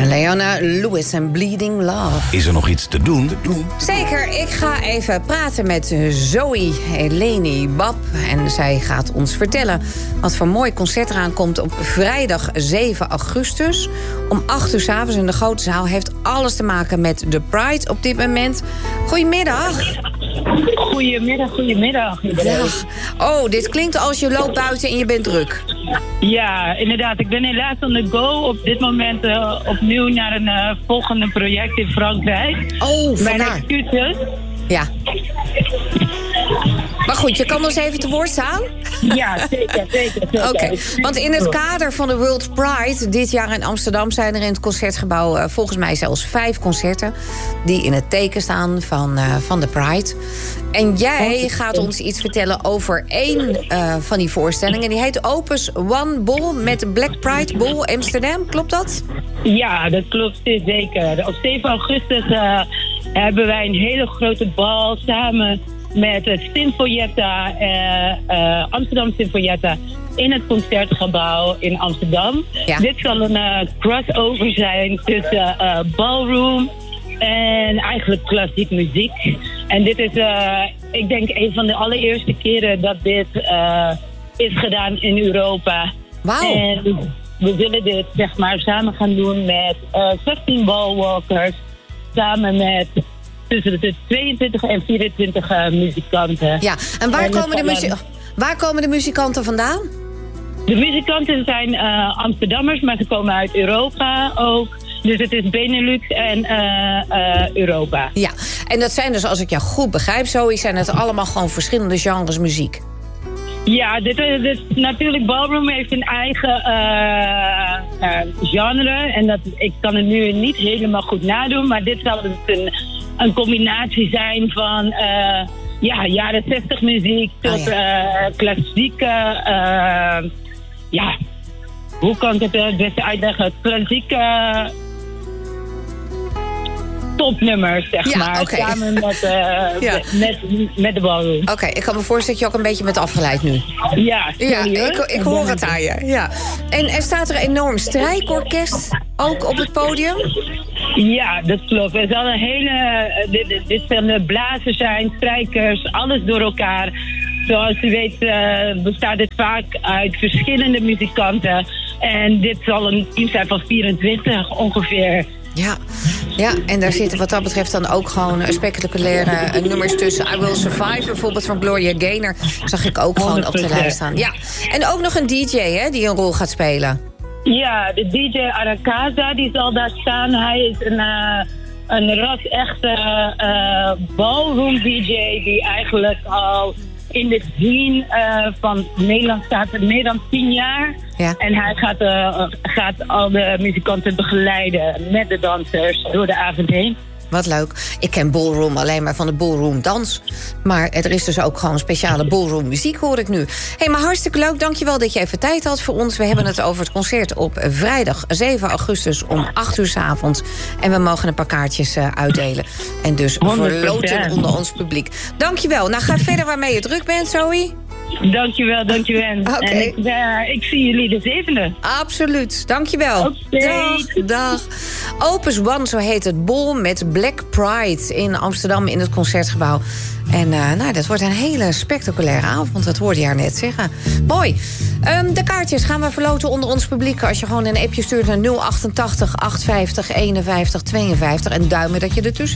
Leona Lewis en Bleeding Love. Is er nog iets te doen? Zeker, ik ga even praten met Zoe Eleni Bab. En zij gaat ons vertellen wat voor mooi concert eraan komt op vrijdag 7 augustus. Om 8 uur 's avonds in de grote zaal. Heeft alles te maken met de Pride op dit moment. Goedemiddag. Goedemiddag. Dag. Oh, dit klinkt als je loopt buiten en je bent druk. Ja, inderdaad. Ik ben helaas on the go op dit moment opnieuw naar een volgende project in Frankrijk. Oh, mijn vandaar. excuses. Ja. Maar goed, je kan ons even te woord staan? Ja, zeker. Oké, want in het kader van de World Pride dit jaar in Amsterdam zijn er in het Concertgebouw volgens mij zelfs 5 concerten die in het teken staan van de Pride. En jij gaat ons iets vertellen over 1 van die voorstellingen. Die heet Opus One Ball met de Black Pride Ball Amsterdam. Klopt dat? Ja, dat klopt zeker. Op 7 augustus hebben wij een hele grote bal samen met het Sinfonietta, Amsterdam Sinfonietta in het Concertgebouw in Amsterdam. Ja. Dit zal een crossover zijn tussen ballroom en eigenlijk klassiek muziek. En dit is, ik denk, een van de allereerste keren dat dit is gedaan in Europa. Wauw. En we zullen dit, zeg maar, samen gaan doen met 16 ballwalkers, samen met tussen de 22 en 24 muzikanten. Ja, en waar komen de muzikanten vandaan? De muzikanten zijn Amsterdammers, maar ze komen uit Europa ook. Dus het is Benelux en Europa. Ja, en dat zijn dus, als ik jou goed begrijp, Zoe, zijn het allemaal gewoon verschillende genres muziek. Ja, dit natuurlijk, ballroom heeft een eigen genre. En ik kan het nu niet helemaal goed nadoen, maar dit zal dus een combinatie zijn van jaren 60 muziek tot klassieke, hoe kan ik het beste uitleggen? Klassieke topnummers, zeg maar. Okay. Samen met de ballroom. Oké, ik kan me voorstellen dat je ook een beetje bent afgeleid nu. Ja, ik hoor het aan je. Ja. En staat er een enorm strijkorkest ook op het podium? Ja, dat klopt. Er zal een hele... Dit zullen blazers zijn, strijkers, alles door elkaar. Zoals u weet bestaat dit vaak uit verschillende muzikanten. En dit zal een team zijn van 24 ongeveer. Ja, en daar zitten wat dat betreft dan ook gewoon spectaculaire nummers tussen. I Will Survive bijvoorbeeld van Gloria Gaynor zag ik ook gewoon op de lijst staan. Ja, en ook nog een DJ hè, die een rol gaat spelen. Ja, de DJ Arakaza die zal daar staan. Hij is een ras-echte ballroom DJ die eigenlijk al in de scene van Nederland staat meer dan 10 jaar. Ja. En hij gaat al de muzikanten begeleiden met de dansers door de avond heen. Wat leuk. Ik ken ballroom alleen maar van de ballroom dans. Maar er is dus ook gewoon speciale ballroom muziek, hoor ik nu. Hé, maar hartstikke leuk. Dankjewel dat je even tijd had voor ons. We hebben het over het concert op vrijdag 7 augustus om 8 uur 's avonds. En we mogen een paar kaartjes uitdelen. En dus verloten onder ons publiek. Dankjewel. Nou, ga verder waarmee je druk bent, Zoe. Dankjewel. Okay. En ik zie jullie de 7e. Absoluut, dankjewel. Dag. Opus One, zo heet het bol met Black Pride in Amsterdam in het Concertgebouw. En dat wordt een hele spectaculaire avond, dat hoorde je haar net zeggen. Mooi. De kaartjes gaan we verloten onder ons publiek. Als je gewoon een appje stuurt naar 088 850 51 52 en duimen dat je ertussen